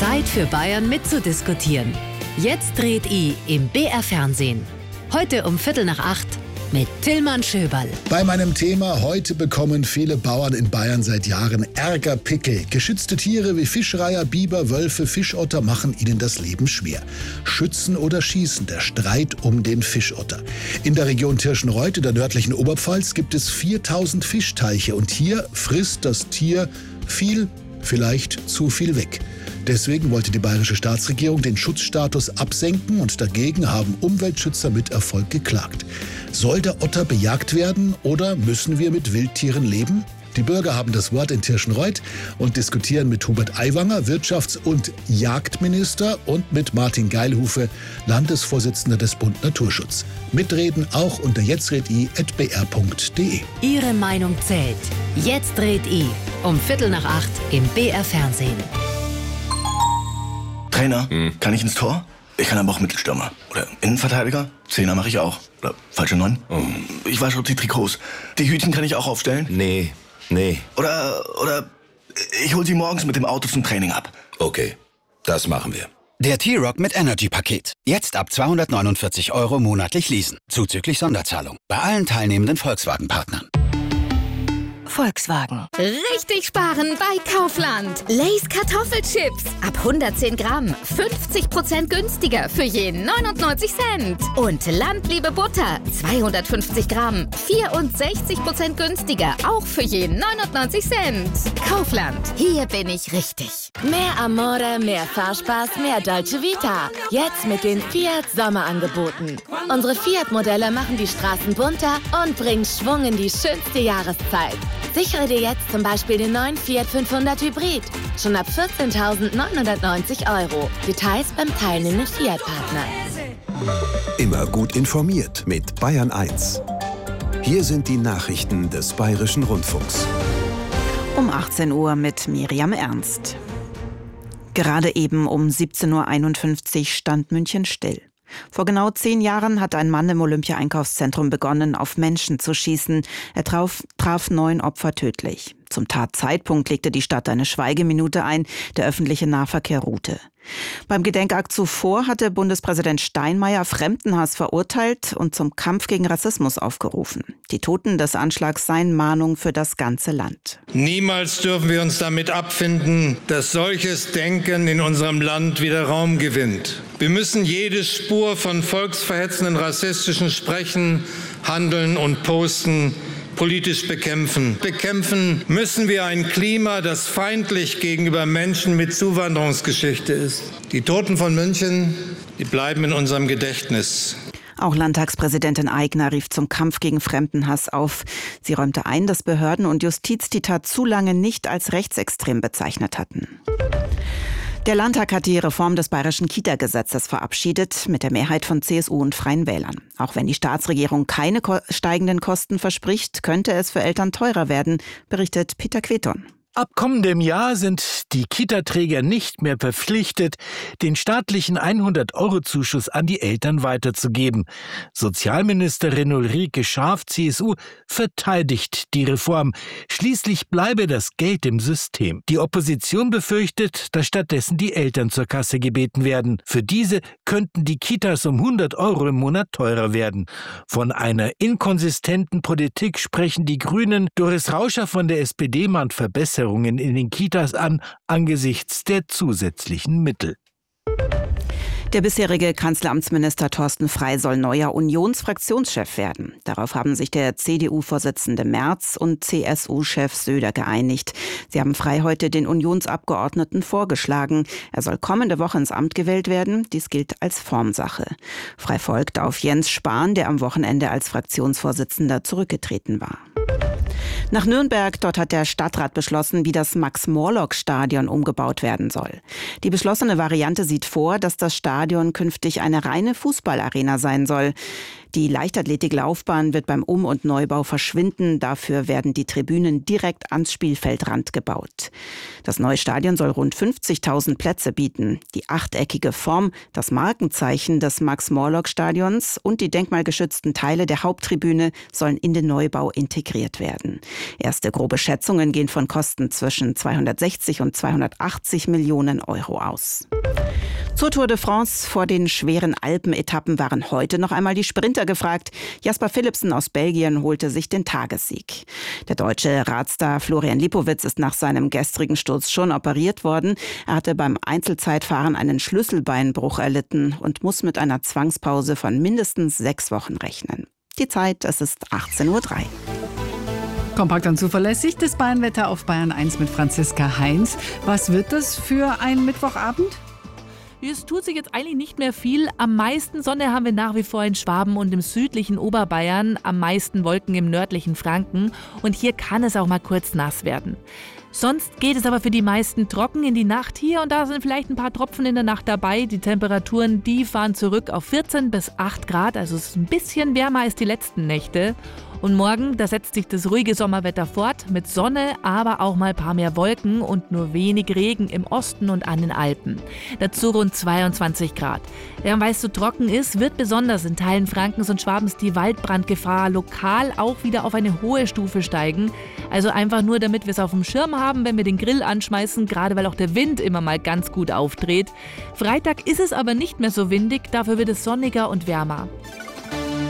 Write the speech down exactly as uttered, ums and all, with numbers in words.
Zeit für Bayern mitzudiskutieren. Jetzt dreht I im B R Fernsehen. Heute um Viertel nach acht mit Tillmann Schöberl. Bei meinem Thema heute bekommen viele Bauern in Bayern seit Jahren Ärgerpickel. Geschützte Tiere wie Fischreiher, Biber, Wölfe, Fischotter machen ihnen das Leben schwer. Schützen oder schießen, der Streit um den Fischotter. In der Region Tirschenreuth in der nördlichen Oberpfalz gibt es viertausend Fischteiche und hier frisst das Tier viel, vielleicht zu viel weg. Deswegen wollte die bayerische Staatsregierung den Schutzstatus absenken und dagegen haben Umweltschützer mit Erfolg geklagt. Soll der Otter bejagt werden oder müssen wir mit Wildtieren leben? Die Bürger haben das Wort in Tirschenreuth und diskutieren mit Hubert Aiwanger, Wirtschafts- und Jagdminister, und mit Martin Geilhufe, Landesvorsitzender des Bund Naturschutz. Mitreden auch unter jetztredI at b r punkt d e. Ihre Meinung zählt. Jetzt dreht I um Viertel nach acht im B R Fernsehen. Trainer, hm. kann ich ins Tor? Ich kann aber auch Mittelstürmer. Oder Innenverteidiger? Zehner mache ich auch. Oder falsche Neun? Oh. Ich wasche auch die Trikots. Die Hütchen kann ich auch aufstellen? Nee, nee. Oder, oder ich hol sie morgens mit dem Auto zum Training ab. Okay, das machen wir. Der T-Roc mit Energy-Paket. Jetzt ab zweihundertneunundvierzig Euro monatlich leasen. Zuzüglich Sonderzahlung. Bei allen teilnehmenden Volkswagen-Partnern. Volkswagen. Richtig sparen bei Kaufland. Lay's Kartoffelchips. Ab hundertzehn Gramm. fünfzig Prozent günstiger für je neunundneunzig Cent. Und Landliebe Butter. zweihundertfünfzig Gramm. vierundsechzig Prozent günstiger. Auch für je neunundneunzig Cent. Kaufland. Hier bin ich richtig. Mehr Amore, mehr Fahrspaß, mehr Dolce Vita. Jetzt mit den Fiat Sommerangeboten. Unsere Fiat-Modelle machen die Straßen bunter und bringen Schwung in die schönste Jahreszeit. Sichere dir jetzt zum Beispiel den neuen Fiat fünfhundert Hybrid. Schon ab vierzehntausendneunhundertneunzig Euro. Details beim teilnehmenden Fiat-Partner. Immer gut informiert mit Bayern eins. Hier sind die Nachrichten des Bayerischen Rundfunks. Um achtzehn Uhr mit Miriam Ernst. Gerade eben um siebzehn Uhr einundfünfzig stand München still. Vor genau zehn Jahren hat ein Mann im Olympia-Einkaufszentrum begonnen, auf Menschen zu schießen. Er traf, traf neun Opfer tödlich. Zum Tatzeitpunkt legte die Stadt eine Schweigeminute ein, der öffentliche Nahverkehr ruhte. Beim Gedenkakt zuvor hatte Bundespräsident Steinmeier Fremdenhass verurteilt und zum Kampf gegen Rassismus aufgerufen. Die Toten des Anschlags seien Mahnung für das ganze Land. Niemals dürfen wir uns damit abfinden, dass solches Denken in unserem Land wieder Raum gewinnt. Wir müssen jede Spur von volksverhetzenden, rassistischen Sprechen, Handeln und Posten politisch bekämpfen. Bekämpfen müssen wir ein Klima, das feindlich gegenüber Menschen mit Zuwanderungsgeschichte ist. Die Toten von München, die bleiben in unserem Gedächtnis. Auch Landtagspräsidentin Aigner rief zum Kampf gegen Fremdenhass auf. Sie räumte ein, dass Behörden und Justiz die Tat zu lange nicht als rechtsextrem bezeichnet hatten. Der Landtag hat die Reform des bayerischen Kita-Gesetzes verabschiedet, mit der Mehrheit von C S U und Freien Wählern. Auch wenn die Staatsregierung keine ko- steigenden Kosten verspricht, könnte es für Eltern teurer werden, berichtet Peter Queton. Ab kommendem Jahr sind die Kita-Träger nicht mehr verpflichtet, den staatlichen hundert-Euro-Zuschuss an die Eltern weiterzugeben. Sozialministerin Ulrike Schaaf, C S U, verteidigt die Reform. Schließlich bleibe das Geld im System. Die Opposition befürchtet, dass stattdessen die Eltern zur Kasse gebeten werden. Für diese könnten die Kitas um hundert Euro im Monat teurer werden. Von einer inkonsistenten Politik sprechen die Grünen. Doris Rauscher von der S P D mahnt Verbesserungen in den Kitas an, angesichts der zusätzlichen Mittel. Der bisherige Kanzleramtsminister Thorsten Frey soll neuer Unionsfraktionschef werden. Darauf haben sich der C D U-Vorsitzende Merz und C S U-Chef Söder geeinigt. Sie haben Frey heute den Unionsabgeordneten vorgeschlagen. Er soll kommende Woche ins Amt gewählt werden. Dies gilt als Formsache. Frey folgt auf Jens Spahn, der am Wochenende als Fraktionsvorsitzender zurückgetreten war. Nach Nürnberg, dort hat der Stadtrat beschlossen, wie das Max-Morlock-Stadion umgebaut werden soll. Die beschlossene Variante sieht vor, dass das Stadion künftig eine reine Fußballarena sein soll. Die Leichtathletik-Laufbahn wird beim Um- und Neubau verschwinden. Dafür werden die Tribünen direkt ans Spielfeldrand gebaut. Das neue Stadion soll rund fünfzigtausend Plätze bieten. Die achteckige Form, das Markenzeichen des Max-Morlock-Stadions und die denkmalgeschützten Teile der Haupttribüne sollen in den Neubau integriert werden. Erste grobe Schätzungen gehen von Kosten zwischen zweihundertsechzig und zweihundertachtzig Millionen Euro aus. Zur Tour de France vor den schweren Alpenetappen waren heute noch einmal die Sprinter gefragt. Jasper Philipsen aus Belgien holte sich den Tagessieg. Der deutsche Radstar Florian Lipowitz ist nach seinem gestrigen Sturz schon operiert worden. Er hatte beim Einzelzeitfahren einen Schlüsselbeinbruch erlitten und muss mit einer Zwangspause von mindestens sechs Wochen rechnen. Die Zeit, es ist achtzehn Uhr drei. Kompakt und zuverlässig, das Bayernwetter auf Bayern eins mit Franziska Heinz. Was wird das für ein Mittwochabend? Es tut sich jetzt eigentlich nicht mehr viel. Am meisten Sonne haben wir nach wie vor in Schwaben und im südlichen Oberbayern, am meisten Wolken im nördlichen Franken. Und hier kann es auch mal kurz nass werden. Sonst geht es aber für die meisten trocken in die Nacht hier und da sind vielleicht ein paar Tropfen in der Nacht dabei. Die Temperaturen, die fahren zurück auf vierzehn bis acht Grad, also es ist ein bisschen wärmer als die letzten Nächte. Und morgen, da setzt sich das ruhige Sommerwetter fort mit Sonne, aber auch mal ein paar mehr Wolken und nur wenig Regen im Osten und an den Alpen. Dazu rund zweiundzwanzig Grad. Ja, weil es so trocken ist, wird besonders in Teilen Frankens und Schwabens die Waldbrandgefahr lokal auch wieder auf eine hohe Stufe steigen. Also einfach nur, damit wir es auf dem Schirm haben, wenn wir den Grill anschmeißen, gerade weil auch der Wind immer mal ganz gut aufdreht. Freitag ist es aber nicht mehr so windig, dafür wird es sonniger und wärmer.